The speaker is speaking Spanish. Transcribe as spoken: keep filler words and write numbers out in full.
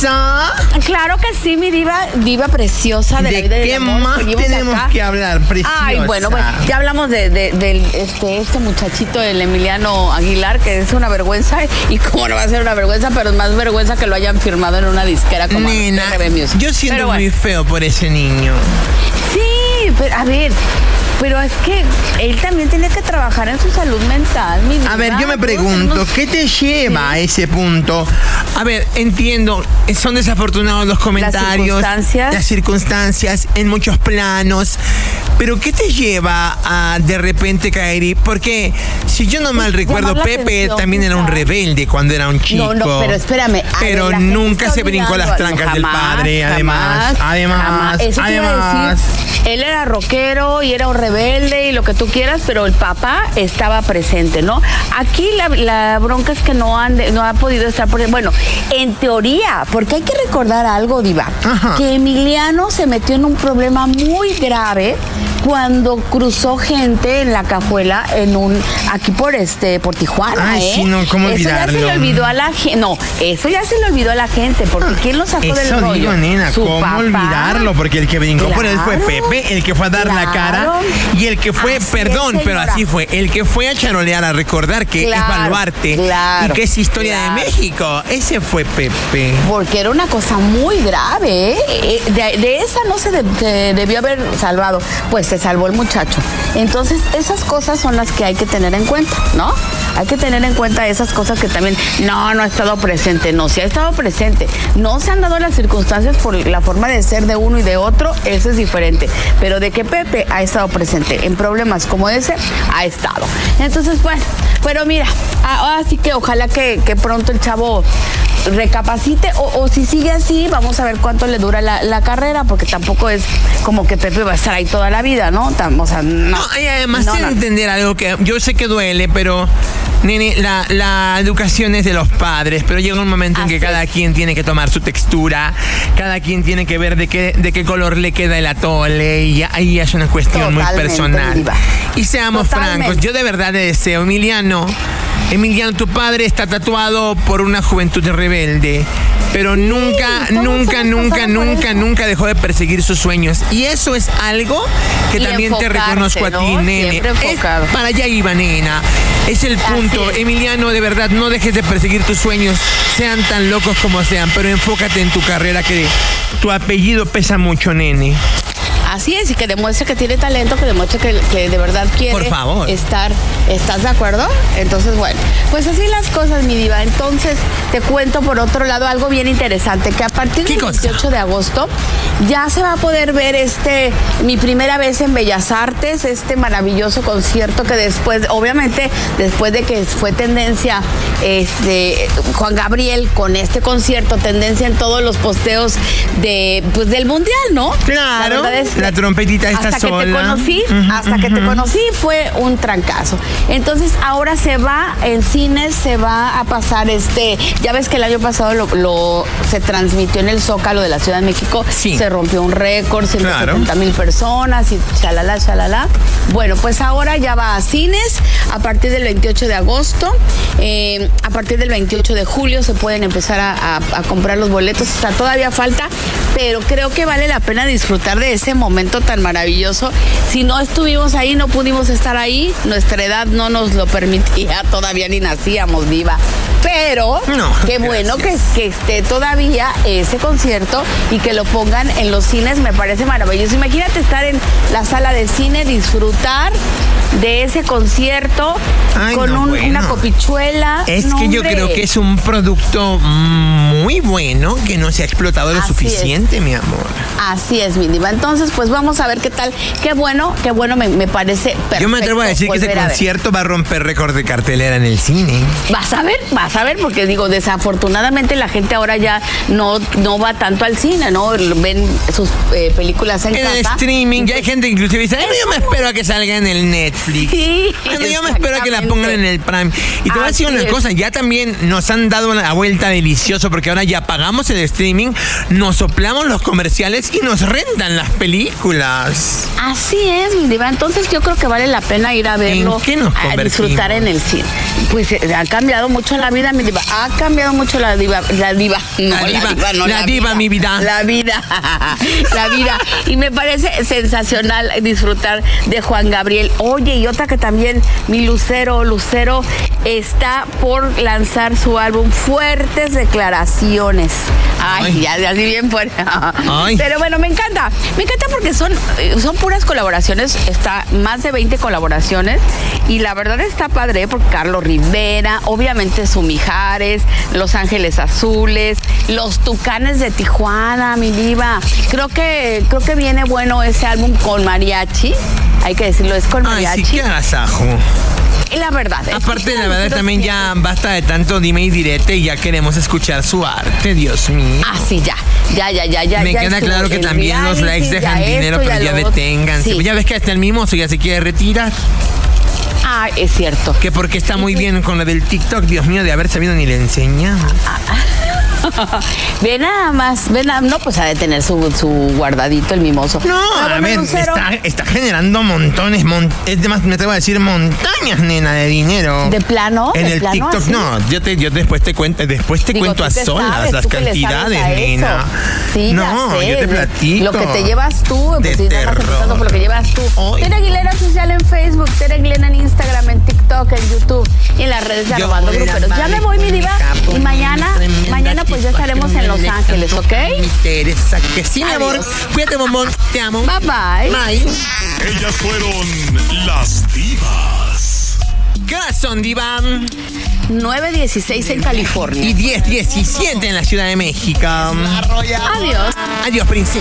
Elsa. Claro que sí, mi diva, diva preciosa de, ¿De la vida qué del amor. más Seguimos tenemos acá. que hablar, preciosa? Ay, bueno, bueno, ya hablamos de, de, de este, este muchachito, el Emiliano Aguilar, que es una vergüenza, y cómo no va a ser una vergüenza, pero es más vergüenza que lo hayan firmado en una disquera como Nena, R B Music. yo siento Pero bueno. muy feo por ese niño. Sí, pero a ver, pero es que él también tiene que trabajar en su salud mental, mi diva. A ver, yo me Todos pregunto, tenemos- ¿qué te lleva a ese punto? A ver, entiendo, son desafortunados los comentarios, circunstancias. las circunstancias en muchos planos, pero ¿qué te lleva a de repente caer? Y- Porque si yo no mal recuerdo, llamar la Pepe atención, también era un quizás. rebelde cuando era un chico. No, no, pero espérame. a Pero ver, la gente nunca está se brincó las olvidando. trancas del Jamás, padre, además, jamás, además, jamás. Eso te iba a además. decir, él era rockero y era un rebelde y lo que tú quieras, pero el papá estaba presente, ¿no? Aquí la, la bronca es que no, han de- no ha podido estar presente. Bueno, en teoría, porque hay que recordar algo, diva, Ajá. que Emiliano se metió en un problema muy grave cuando cruzó gente en la cajuela en un aquí por este por Tijuana. Ay, ¿eh? sí, no, ¿cómo Eso ya se le olvidarlo? olvidó a la gente. No, eso ya se le olvidó a la gente, porque ¿quién lo sacó del Eso rollo? digo, nena, Su ¿cómo papá. olvidarlo? Porque el que brincó por él fue Claro, Pepe, el que fue a dar la cara, claro. y el que fue, Así perdón, es, pero señora. así fue, el que fue a charolear, a recordar que Claro, es Baluarte claro, y que es historia claro. de México. Ese fue Pepe. Porque era una cosa muy grave, ¿eh? Eh, De, de esa no se, de- se debió haber salvado. Pues se salvó el muchacho. Entonces, esas cosas son las que hay que tener en cuenta, ¿no? Hay que tener en cuenta esas cosas que también, no, no ha estado presente. No, sí ha estado presente. No se han dado las circunstancias por la forma de ser de uno y de otro, eso es diferente. Pero de que Pepe ha estado presente en problemas como ese, ha estado. Entonces, bueno, pero mira, ahora sí que ojalá que, que pronto el chavo recapacite o, o si sigue así, vamos a ver cuánto le dura la, la carrera, porque tampoco es como que Pepe va a estar ahí toda la vida, ¿no? Tam- O sea, no. No, y además No, hay que no. entender algo que yo sé que duele, pero nene, la, la educación es de los padres, pero llega un momento en Así que cada es. quien tiene que tomar su textura, cada quien tiene que ver de qué, de qué color le queda el atole, y ahí es una cuestión muy Totalmente, personal. diva. Y seamos Totalmente. francos, yo de verdad le deseo, Emiliano, Emiliano, tu padre está tatuado por una juventud rebelde, pero nunca, todos nunca, hemos nunca, pasado por nunca, eso. nunca dejó de perseguir sus sueños. Y eso es algo que Y también te enfocarse, reconozco a ti, ¿no? nene. Siempre Es- enfocado. para allá iba, nena. Es el punto. es. Emiliano, de verdad, no dejes de perseguir tus sueños, sean tan locos como sean, pero enfócate en tu carrera, que tu apellido pesa mucho, nene. Así es, y que demuestre que tiene talento, que demuestre que, que de verdad quiere Por favor. estar. ¿Estás de acuerdo? Entonces, bueno, pues así las cosas, mi diva. Entonces, te cuento por otro lado algo bien interesante, que a partir ¿Qué del cosa? veintiocho de agosto ya se va a poder ver este, mi primera vez en Bellas Artes, este maravilloso concierto que después, obviamente, después de que fue tendencia este Juan Gabriel con este concierto, tendencia en todos los posteos de pues del mundial, ¿no? Claro, La verdad es la trompetita está hasta sola. que te conocí, Ujú, hasta que te conocí fue un trancazo. Entonces ahora se va en cines, se va a pasar este, ya ves que el año pasado lo, lo- se transmitió en el Zócalo de la Ciudad de México, Sí. se rompió un récord, ciento Claro. setenta mil personas y chalala, chalala. Bueno, pues ahora ya va a cines a partir del veintiocho de agosto, eh, a partir del veintiocho de julio se pueden empezar a, a- a comprar los boletos, o sea, todavía falta, pero creo que vale la pena disfrutar de ese momento tan maravilloso. Si no estuvimos ahí, no pudimos estar ahí, nuestra edad no nos lo permitía, todavía ni nacíamos, diva. Pero No, qué bueno que, gracias. que esté todavía ese concierto y que lo pongan en los cines, me parece maravilloso. Imagínate estar en la sala de cine, disfrutar de ese concierto Ay, con no, un- bueno. una copichuela. Es No, que yo hombre. creo que es un producto muy bueno que no se ha explotado lo Así suficiente, mi amor. Así es, mi diva. Entonces, pues vamos a ver qué tal. Qué bueno, qué bueno, me, me parece perfecto. Yo me atrevo a decir que ese volver a ver. concierto va a romper récord de cartelera en el cine. Vas a ver, vas a ver, porque digo, desafortunadamente la gente ahora ya no, no va tanto al cine, ¿no? Ven sus eh, películas en, En el casa. streaming, ya hay gente que inclusive dice, "Ay, yo me espero a que salga en el Netflix. Sí, Bueno, yo me espero a que la exactamente. pongan en el Prime. Y te voy a decir Así una es. cosa, ya también nos han dado la vuelta delicioso, porque ahora ya pagamos el streaming, nos soplamos los comerciales y nos rentan las películas. Así es, mi diva. Entonces yo creo que vale la pena ir a verlo, ¿En qué nos a convertimos? disfrutar en el cine. Pues eh, ha cambiado mucho la vida, mi diva. Ha cambiado mucho la diva. La diva. No, La diva, la diva, no, la la diva, vida. mi vida. La vida. La vida. Y me parece sensacional disfrutar de Juan Gabriel. Oye, y otra que también, mi Lucero, Lucero está por lanzar su álbum Fuertes Declaraciones. Ay, Ay. ya, ya así bien fuerte. Ay. Pero bueno, me encanta. Me encanta porque son, son puras colaboraciones. Está más de veinte colaboraciones. Y la verdad está padre porque Carlos Rivera, obviamente su Mijares, Los Ángeles Azules, Los Tucanes de Tijuana, mi diva. Creo que, creo que viene bueno ese álbum con mariachi. Hay que decirlo, es con mariachi. Ay, sí, qué agasajo. Y la verdad. Aparte, la verdad, quiero también que- ya basta de tanto dime y direte y ya queremos escuchar su arte, Dios mío. Ah, sí, ya. Ya, ya, ya, ya. Me ya queda estuvo claro que el también los reality, likes dejan ya dinero, esto, pero ya lo otro. deténganse. Sí. Ya ves que hasta el mimoso ya se quiere retirar. Ah, es cierto. Que porque está muy bien con lo del TikTok, Dios mío, de haber sabido ni le enseñamos. Ve nada más, ve nada, no, pues ha de tener su, su guardadito el mimoso. No, Ah, a bueno, ver, Lucero, está, está generando montones, mon- es de más, me atrevo a decir montañas, nena, de dinero. ¿De plano? En ¿De el plano TikTok, así? no, yo te, yo después te cuento, después te Digo, cuento tú a qué solas sabes, las tú que le sabes cantidades, a eso. nena. Sí, no, ya sé. yo te platico. Lo que te llevas tú, De pues sí, nada más terror. empezando por lo que llevas tú. Ay. Tere Aguilera Oficial en Facebook, Tere Aguilera en Instagram, en TikTok, en YouTube y en las redes de Yo Arrobando voy a Gruperos. Ya me voy, mi diva, y mañana, mañana pues ya estaremos en Los Ángeles, ¿ok? Mi Teresa, que sí, mi amor. Adiós. Cuídate, bombón. Te amo. Bye bye. Bye. Ellas fueron las divas. ¿Qué horas son, diva? nueve dieciséis en Y California. diez diecisiete en la Ciudad de México. Adiós. Adiós, princesa.